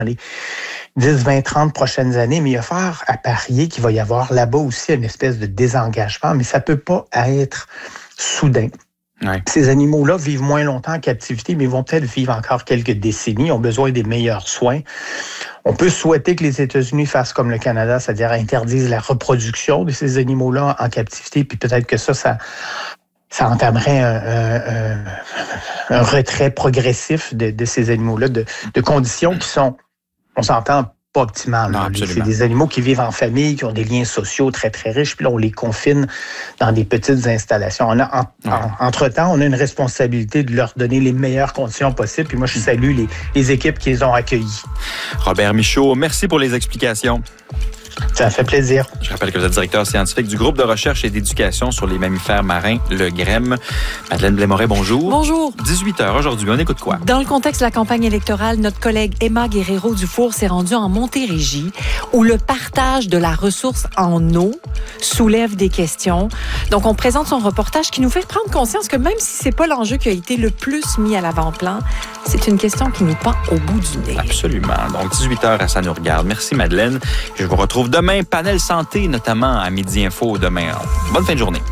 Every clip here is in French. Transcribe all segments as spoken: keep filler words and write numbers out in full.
les dix, vingt, trente prochaines années, mais il y a fort à parier qu'il va y avoir là-bas aussi une espèce de désengagement, mais ça peut pas être soudain. Ouais. Ces animaux-là vivent moins longtemps en captivité, mais ils vont peut-être vivre encore quelques décennies, ils ont besoin des meilleurs soins. On peut souhaiter que les États-Unis fassent comme le Canada, c'est-à-dire interdisent la reproduction de ces animaux-là en captivité, puis peut-être que ça, ça, ça entamerait un, un, un, un retrait progressif de, de ces animaux-là, de, de conditions qui sont, on s'entend, pas optimales. Non, c'est des animaux qui vivent en famille, qui ont des liens sociaux très, très riches, puis là, on les confine dans des petites installations. On a, en, ouais. en, entre-temps, on a une responsabilité de leur donner les meilleures conditions possibles, puis moi, je salue les, les équipes qui les ont accueillis. Robert Michaud, merci pour les explications. Ça fait plaisir. Je rappelle que vous êtes directeur scientifique du groupe de recherche et d'éducation sur les mammifères marins, le G R E M. Madeleine Blais-Moret, bonjour. Bonjour. dix-huit heures aujourd'hui, on écoute quoi? Dans le contexte de la campagne électorale, notre collègue Emma Guerrero-Dufour s'est rendue en Montérégie, où le partage de la ressource en eau soulève des questions. Donc, on présente son reportage qui nous fait prendre conscience que même si c'est pas l'enjeu qui a été le plus mis à l'avant-plan, c'est une question qui nous pend au bout du nez. Absolument. Donc, dix-huit heures, ça nous regarde. Merci, Madeleine. Je vous retrouve demain, panel santé, notamment à Midi Info demain. Bonne fin de journée.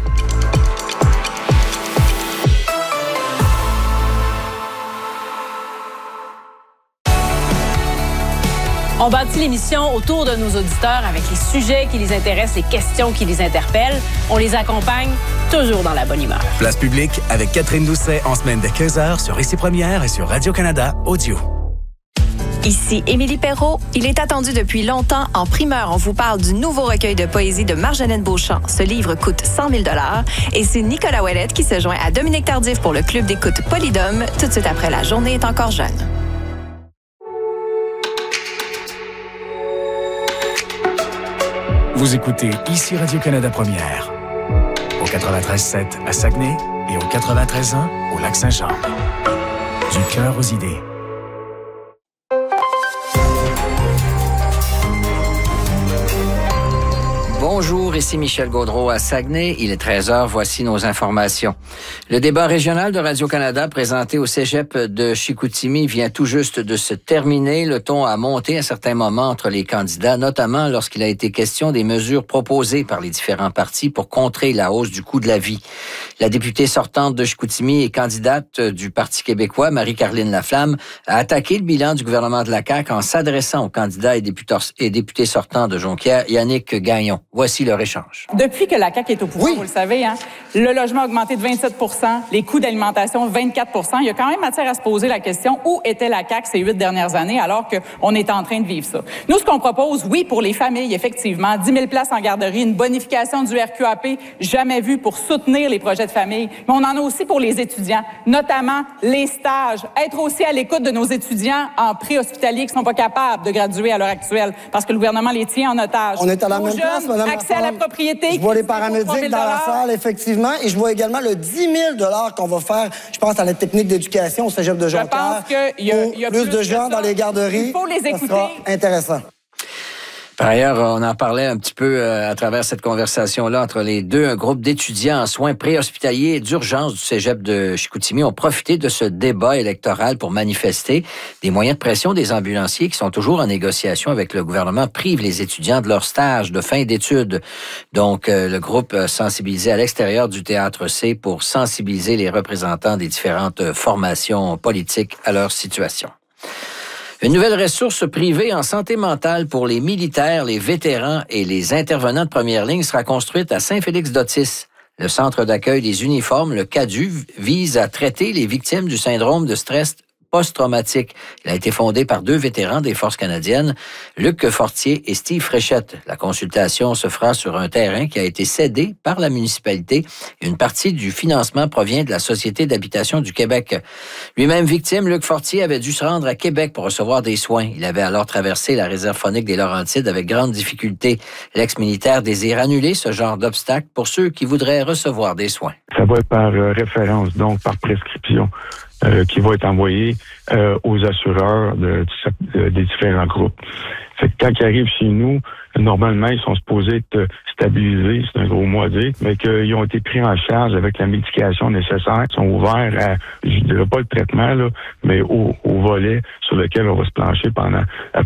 On bâtit l'émission autour de nos auditeurs avec les sujets qui les intéressent, les questions qui les interpellent. On les accompagne toujours dans la bonne humeur. Place publique avec Catherine Doucet en semaine dès quinze heures sur Ici Première et sur Radio-Canada Audio. Ici Émilie Perrault. Il est attendu depuis longtemps. En primeur, on vous parle du nouveau recueil de poésie de Marjolaine Beauchamp. Ce livre coûte cent mille dollars. Et c'est Nicolas Ouellette qui se joint à Dominique Tardif pour le club d'écoute Polydome, tout de suite après La journée est encore jeune. Vous écoutez Ici Radio-Canada Première. Au quatre-vingt-treize sept à Saguenay et au quatre-vingt-treize un au Lac-Saint-Jean. Du cœur aux idées. Bonjour, ici Michel Gaudreau à Saguenay. Il est treize heures, voici nos informations. Le débat régional de Radio-Canada présenté au cégep de Chicoutimi vient tout juste de se terminer. Le ton a monté à certains moments entre les candidats, notamment lorsqu'il a été question des mesures proposées par les différents partis pour contrer la hausse du coût de la vie. La députée sortante de Chicoutimi et candidate du Parti québécois, Marie-Caroline Laflamme, a attaqué le bilan du gouvernement de la C A Q en s'adressant au candidat et député, et député sortant de Jonquière, Yannick Gagnon. Voici leur échange. Depuis que la C A Q est au pouvoir, oui. Vous le savez, hein, le logement a augmenté de vingt-sept pour cent, les coûts d'alimentation vingt-quatre pour cent. Il y a quand même matière à se poser la question, où était la C A Q ces huit dernières années alors qu'on est en train de vivre ça? Nous, ce qu'on propose, oui, pour les familles, effectivement, dix mille places en garderie, une bonification du R Q A P jamais vue pour soutenir les projets de famille, mais on en a aussi pour les étudiants, notamment les stages, être aussi à l'écoute de nos étudiants en préhospitalier qui ne sont pas capables de graduer à l'heure actuelle parce que le gouvernement les tient en otage. On est à la Aux même jeunes, place, Mme accès à la propriété. Je vois les paramédics dans la salle, effectivement, et je vois également le dix mille dollars qu'on va faire, je pense, à la technique d'éducation au cégep de Jonquière. Je pense qu'il y a, il y a plus, plus de gens dans les garderies. Il faut les écouter. Ça sera intéressant. Par ailleurs, on en parlait un petit peu euh, à travers cette conversation-là entre les deux. Un groupe d'étudiants en soins préhospitaliers et d'urgence du cégep de Chicoutimi ont profité de ce débat électoral pour manifester. Des moyens de pression des ambulanciers qui sont toujours en négociation avec le gouvernement privent les étudiants de leur stage de fin d'études. Donc, euh, le groupe a sensibilisé à l'extérieur du Théâtre C pour sensibiliser les représentants des différentes formations politiques à leur situation. Une nouvelle ressource privée en santé mentale pour les militaires, les vétérans et les intervenants de première ligne sera construite à Saint-Félix-d'Otis. Le centre d'accueil des uniformes, le C A D U, vise à traiter les victimes du syndrome de stress post-traumatique. Il a été fondé par deux vétérans des Forces canadiennes, Luc Fortier et Steve Fréchette. La consultation se fera sur un terrain qui a été cédé par la municipalité. Une partie du financement provient de la Société d'habitation du Québec. Lui-même victime, Luc Fortier avait dû se rendre à Québec pour recevoir des soins. Il avait alors traversé la réserve faunique des Laurentides avec grande difficulté. L'ex-militaire désire annuler ce genre d'obstacle pour ceux qui voudraient recevoir des soins. Ça va être par euh, référence, donc par prescription. Euh, qui va être envoyé euh, aux assureurs de, de, des différents groupes. Fait que quand ils arrivent chez nous, normalement, ils sont supposés être stabilisés, c'est un gros mot à dire, mais qu'ils ont été pris en charge avec la médication nécessaire. Ils sont ouverts à, je ne dirais pas le traitement, là, mais au, au volet sur lequel on va se plancher pendant